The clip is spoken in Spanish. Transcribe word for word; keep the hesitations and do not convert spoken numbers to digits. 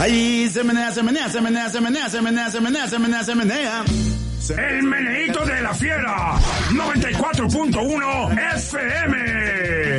Ahí se menea, se menea, se menea, se menea, se menea, se menea, se menea, se menea. El meneíto de la fiera, noventa y cuatro punto uno F M.